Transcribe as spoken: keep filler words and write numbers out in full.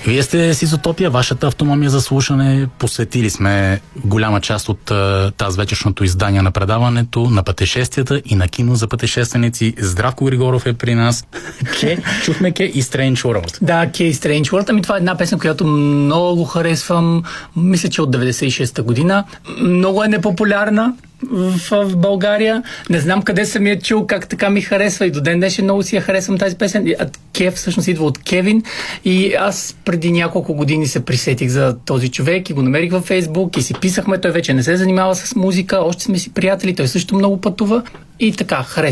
Вие сте с Изотопия, вашата автономия за слушане. Посветили сме голяма част от тази вечершното издание на предаването, на пътешествията и на кино за пътешественици. Здравко Григоров е при нас. Ке, чухме Ке и Strange World. Да, Ке и Strange World. Ами това е една песен, която много харесвам. Мисля, че от деветдесет и шеста година. Много е непопулярна в, в България. Не знам къде съм я чул, как така ми харесва и до ден днешен много си я харесвам тази песен. Кев всъщност идва от Кевин и аз преди няколко години се присетих за този човек и го намерих във Фейсбук и си писахме. Той вече не се занимава с музика, още сме си приятели, той също много пътува и така харесва.